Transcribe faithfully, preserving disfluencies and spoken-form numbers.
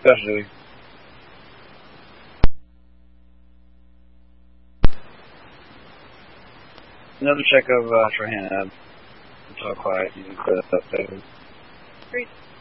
Especially. Another check of uh, for Hannah. It's all quiet. You can clear that up later. Great.